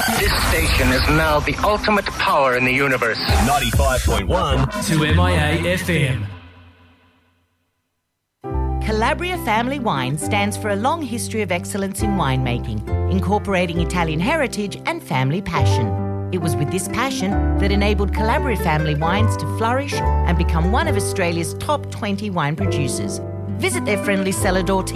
This station is now the ultimate power in the universe. 95.1 to MIA FM. Calabria Family Wine stands for a long history of excellence in winemaking, incorporating Italian heritage and family passion. It was with this passion that enabled Calabria Family Wines to flourish and become one of Australia's top 20 wine producers. Visit their friendly cellar door